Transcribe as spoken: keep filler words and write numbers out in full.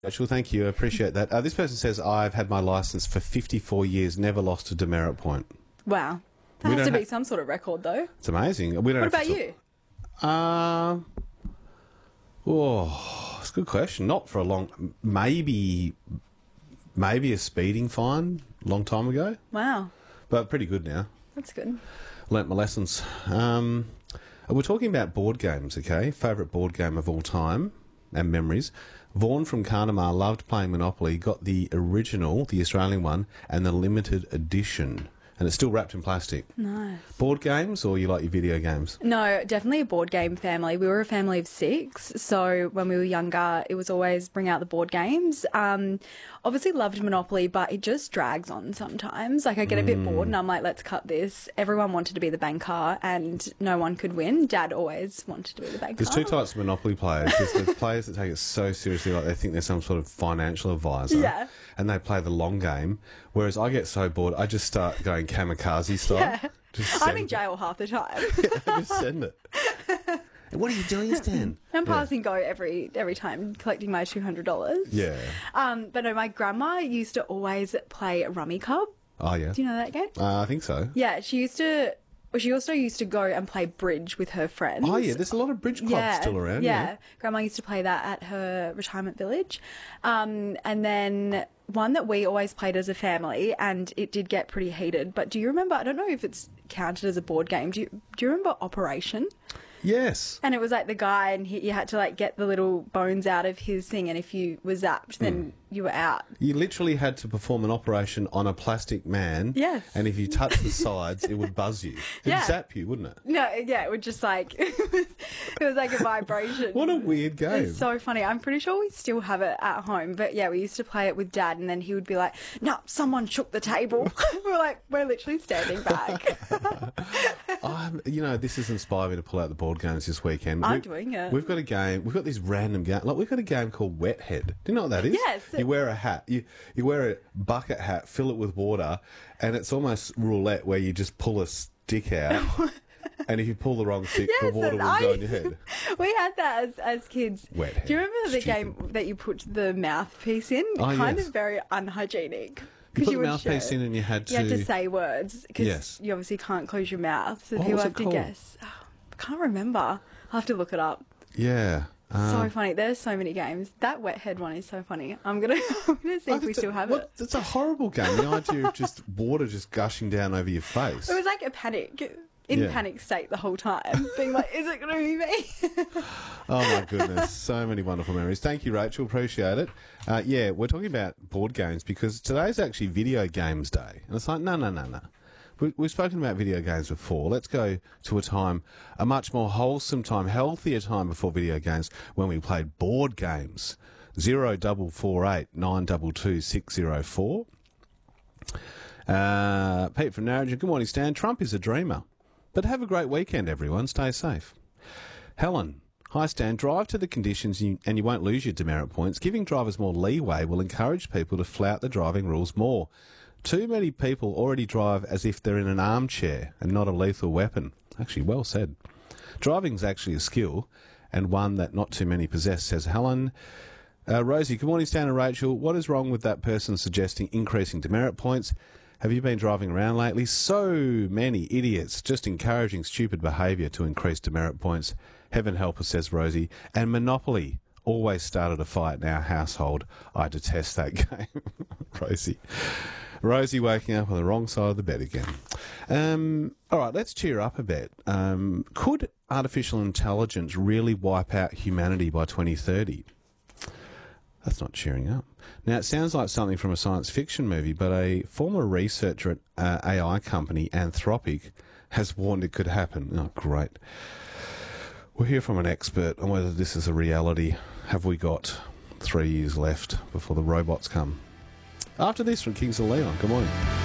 Rachel, thank you. I appreciate that. Uh, this person says, I've had my licence for fifty-four years, never lost a demerit point. Wow. That We has to don't be some sort of record, though. It's amazing. We don't What have about to you? talk- Uh, oh, it's a good question. Not for a long... Maybe... Maybe a speeding fine a long time ago. Wow. But pretty good now. That's good. Learnt my lessons. Um, we're talking about board games, okay? Favourite board game of all time and memories. Vaughan from Carnamar loved playing Monopoly, got the original, the Australian one, and the limited edition. And it's still wrapped in plastic. Nice. Board games, or you like your video games? No, definitely a board game family. We were a family of six, so when we were younger, it was always bring out the board games. Um, obviously loved Monopoly, but it just drags on sometimes. Like, I get a bit bored and I'm like, let's cut this. Everyone wanted to be the banker and no one could win. Dad always wanted to be the banker. There's two types of Monopoly players. There's the players that take it so seriously, like they think they're some sort of financial advisor. Yeah. And they play the long game, whereas I get so bored, I just start going kamikaze style. Yeah. Just I'm send in it. jail half the time. Just send it. What are you doing, Stan? I'm passing go every every time, collecting my two hundred dollars. Yeah. Um, but no, my grandma used to always play Rummy Cub. Oh, yeah. Do you know that game? Uh, I think so. Yeah, she used to. Well, she also used to go and play bridge with her friends. Oh, yeah. There's a lot of bridge clubs yeah, still around. Yeah. Yeah. Grandma used to play that at her retirement village. Um, and then one that we always played as a family, and it did get pretty heated. But do you remember, I don't know if it's counted as a board game, do you, do you remember Operation? Yes. And it was like the guy, and he, you had to like get the little bones out of his thing, and if you were zapped, then you were out. You literally had to perform an operation on a plastic man. Yes. And if you touched the sides, it would buzz you. It'd Yeah. zap you, wouldn't it? No, yeah, it would just like, it was, it was like a vibration. What a weird game. It's so funny. I'm pretty sure we still have it at home. But yeah, we used to play it with Dad, and then he would be like, no, someone shook the table. We're like, we're literally standing back. I'm, you know, this has inspired me to pull out the board games this weekend. I'm We've- doing it. We've got a game. We've got this random game. Like, we've got a game called Wet Head. Do you know what that is? Yes. You wear a hat. You you wear a bucket hat, fill it with water, and it's almost roulette where you just pull a stick out. And if you pull the wrong stick, the Yes, water and will I- go in your head. We had that as, as kids. Wet head. Do you remember the Stupid. game that you put the mouthpiece in? Oh, kind yes. of very unhygienic. You 'Cause put the would mouthpiece share- in and you had to... You had to say words because Yes. you obviously can't close your mouth, so What people was have it to called? guess. Oh, I can't remember. I'll have to look it up. Yeah. Um, So funny. There's so many games. That wet head one is so funny. I'm gonna, I'm gonna see I if we think still that- have what- it. It's a horrible game. The idea of just water just gushing down over your face. It was like a panic, in Yeah. panic state the whole time, being like, "Is it gonna be me?" Oh my goodness, so many wonderful memories. Thank you, Rachel. Appreciate it. Uh, yeah, we're talking about board games because today's actually Video Games Day, and it's like no, no, no, no. We, we've spoken about video games before. Let's go to a time, a much more wholesome time, healthier time before video games, when we played board games. Zero double four eight nine double two six zero four. Uh, Pete from Narrogin. Good morning, Stan. Trump is a dreamer, but have a great weekend, everyone. Stay safe. Helen. Hi, Stan. Drive to the conditions you, and you won't lose your demerit points. Giving drivers more leeway will encourage people to flout the driving rules more. Too many people already drive as if they're in an armchair and not a lethal weapon. Actually, well said. Driving's actually a skill, and one that not too many possess, says Helen. Uh, Rosie, good morning, Stan and Rachel. What is wrong with that person suggesting increasing demerit points? Have you been driving around lately? So many idiots just encouraging stupid behaviour to increase demerit points. Heaven help us, says Rosie. And Monopoly always started a fight in our household. I detest that game. Rosie. Rosie waking up on the wrong side of the bed again. Um, all right, let's cheer up a bit. Um, could artificial intelligence really wipe out humanity by twenty thirty? That's not cheering up. Now, it sounds like something from a science fiction movie, but a former researcher at uh, A I company Anthropic has warned it could happen. Oh, great. We'll hear from an expert on whether this is a reality. Have we got three years left before the robots come? After this from Kings of Leon. Good morning.